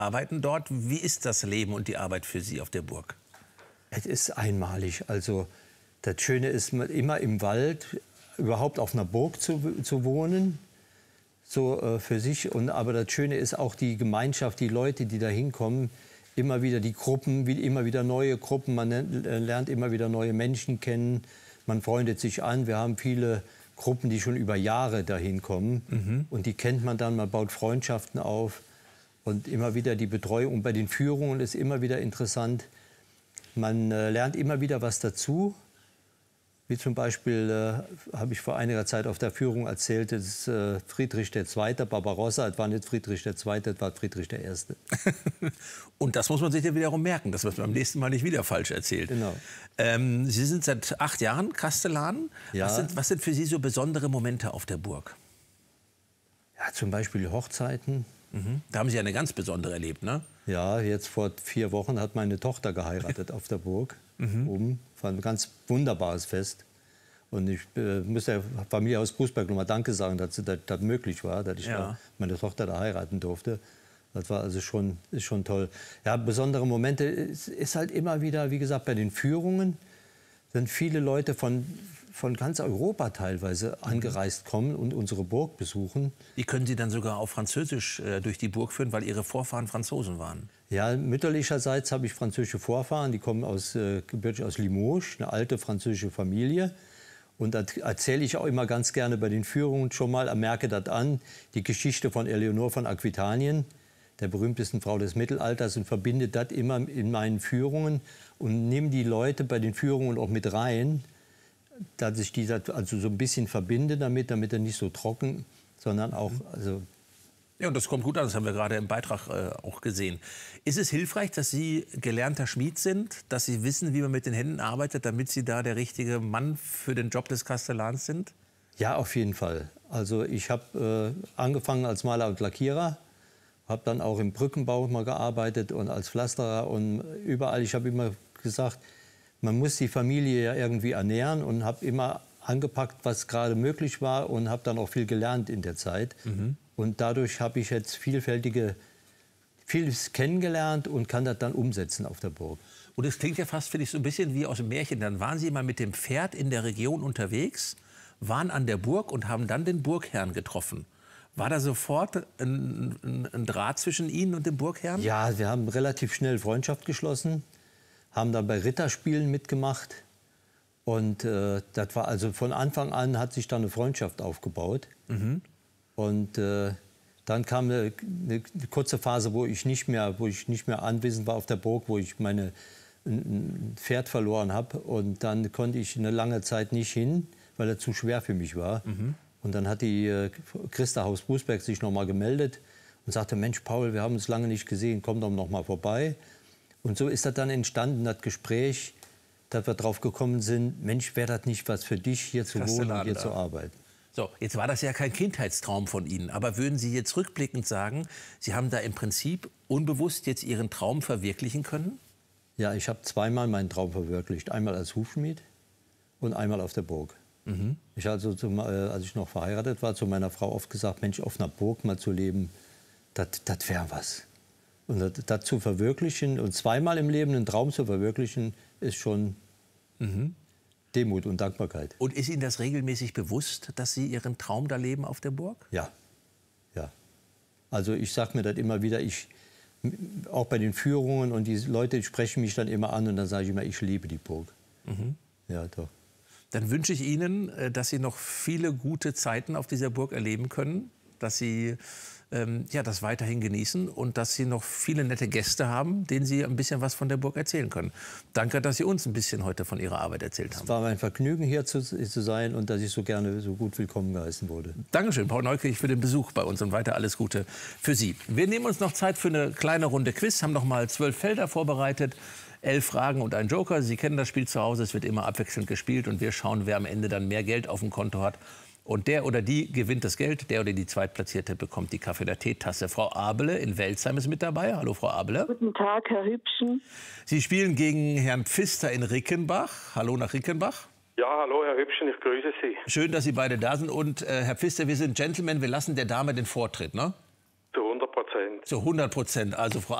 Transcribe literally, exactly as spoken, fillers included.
arbeiten dort. Wie ist das Leben und die Arbeit für Sie auf der Burg? Es ist einmalig. Also das Schöne ist, immer im Wald, überhaupt auf einer Burg zu, zu wohnen, so äh, für sich. Und, aber das Schöne ist auch die Gemeinschaft, die Leute, die da hinkommen, immer wieder die Gruppen, wie, immer wieder neue Gruppen. Man lernt immer wieder neue Menschen kennen, man freundet sich an. Wir haben viele Gruppen, die schon über Jahre dahin kommen. Mhm. Und die kennt man dann, man baut Freundschaften auf. Und immer wieder die Betreuung. Und bei den Führungen ist immer wieder interessant, man äh, lernt immer wieder was dazu. Wie zum Beispiel äh, habe ich vor einiger Zeit auf der Führung erzählt, dass äh, Friedrich der Zweite. Barbarossa, das war nicht Friedrich der Zweite, das war Friedrich der Erste. Und das muss man sich ja wiederum merken, dass man es beim nächsten Mal nicht wieder falsch erzählt. Genau. Ähm, Sie sind seit acht Jahren Kastellan. Ja. Was sind, was sind für Sie so besondere Momente auf der Burg? Ja, zum Beispiel Hochzeiten. Mhm. Da haben Sie eine ganz besondere erlebt, ne? Ja, jetzt vor vier Wochen hat meine Tochter geheiratet auf der Burg. Mhm. Oben. War ein ganz wunderbares Fest. Und ich äh, muss der Familie aus Brusberg nochmal Danke sagen, dass das, das möglich war, dass ich ja. da meine Tochter da heiraten durfte. Das war also schon, ist schon toll. Ja, besondere Momente ist, ist halt immer wieder, wie gesagt, bei den Führungen sind viele Leute von, von ganz Europa teilweise mhm. angereist kommen und unsere Burg besuchen. Die können Sie dann sogar auf Französisch äh, durch die Burg führen, weil Ihre Vorfahren Franzosen waren. Ja, mütterlicherseits habe ich französische Vorfahren. Die kommen aus, äh, gebürtig aus Limoges, eine alte französische Familie. Und das erzähle ich auch immer ganz gerne bei den Führungen schon mal, merke das an, die Geschichte von Eleonore von Aquitanien, der berühmtesten Frau des Mittelalters, und verbinde das immer in meinen Führungen und nehme die Leute bei den Führungen auch mit rein, dass ich die also so ein bisschen verbinde damit, damit er nicht so trocken, sondern auch... Also ja, und das kommt gut an, das haben wir gerade im Beitrag äh, auch gesehen. Ist es hilfreich, dass Sie gelernter Schmied sind, dass Sie wissen, wie man mit den Händen arbeitet, damit Sie da der richtige Mann für den Job des Kastellans sind? Ja, auf jeden Fall. Also ich habe äh, angefangen als Maler und Lackierer, habe dann auch im Brückenbau mal gearbeitet und als Pflasterer und überall. Ich habe immer gesagt, man muss die Familie ja irgendwie ernähren und habe immer angepackt, was gerade möglich war und habe dann auch viel gelernt in der Zeit. Mhm. Und dadurch habe ich jetzt vielfältige, vieles kennengelernt und kann das dann umsetzen auf der Burg. Und es klingt ja fast, finde ich, so ein bisschen wie aus dem Märchen. Dann waren Sie mal mit dem Pferd in der Region unterwegs, waren an der Burg und haben dann den Burgherrn getroffen. War da sofort ein, ein, ein Draht zwischen Ihnen und dem Burgherrn? Ja, wir haben relativ schnell Freundschaft geschlossen, haben dann bei Ritterspielen mitgemacht. Und äh, das war also von Anfang an hat sich da eine Freundschaft aufgebaut. Mhm. Und äh, dann kam eine, eine kurze Phase, wo ich nicht mehr, wo ich nicht mehr anwesend war auf der Burg, wo ich meine ein Pferd verloren habe. Und dann konnte ich eine lange Zeit nicht hin, weil er zu schwer für mich war. Mhm. Und dann hat die äh, Christa Haus Brusberg sich noch mal gemeldet und sagte: Mensch, Paul, wir haben uns lange nicht gesehen, komm doch noch mal vorbei. Und so ist das dann entstanden, das Gespräch, dass wir drauf gekommen sind: Mensch, wäre das nicht was für dich, hier zu wohnen und hier zu arbeiten? So, jetzt war das ja kein Kindheitstraum von Ihnen. Aber würden Sie jetzt rückblickend sagen, Sie haben da im Prinzip unbewusst jetzt Ihren Traum verwirklichen können? Ja, ich habe zweimal meinen Traum verwirklicht. Einmal als Hufschmied und einmal auf der Burg. Mhm. Ich habe also, zum, äh, als ich noch verheiratet war, zu meiner Frau oft gesagt: Mensch, auf einer Burg mal zu leben, das wäre was. Und das, das zu verwirklichen und zweimal im Leben einen Traum zu verwirklichen, ist schon... Mhm. Demut und Dankbarkeit. Und ist Ihnen das regelmäßig bewusst, dass Sie Ihren Traum da leben auf der Burg? Ja, ja. Also ich sage mir das immer wieder, ich, auch bei den Führungen, und die Leute sprechen mich dann immer an und dann sage ich immer, ich liebe die Burg. Mhm. Ja, doch. Dann wünsche ich Ihnen, dass Sie noch viele gute Zeiten auf dieser Burg erleben können, dass Sie ähm, ja, das weiterhin genießen und dass Sie noch viele nette Gäste haben, denen Sie ein bisschen was von der Burg erzählen können. Danke, dass Sie uns ein bisschen heute von Ihrer Arbeit erzählt haben. Es war mein Vergnügen, hier zu, zu sein und dass ich so gerne so gut willkommen geheißen wurde. Dankeschön, Paul Neukirch, für den Besuch bei uns und weiter alles Gute für Sie. Wir nehmen uns noch Zeit für eine kleine Runde Quiz, haben noch mal zwölf Felder vorbereitet. Elf Fragen und ein Joker. Sie kennen das Spiel zu Hause, es wird immer abwechselnd gespielt und wir schauen, wer am Ende dann mehr Geld auf dem Konto hat. Und der oder die gewinnt das Geld, der oder die Zweitplatzierte bekommt die Kaffee- oder Teetasse. Frau Abele in Welzheim ist mit dabei. Hallo, Frau Abele. Guten Tag, Herr Hübschen. Sie spielen gegen Herrn Pfister in Rickenbach. Hallo nach Rickenbach. Ja, hallo, Herr Hübschen, ich grüße Sie. Schön, dass Sie beide da sind. Und äh, Herr Pfister, wir sind Gentlemen, wir lassen der Dame den Vortritt, ne? Zu hundert Prozent. Prozent. Zu hundert Prozent. Also Frau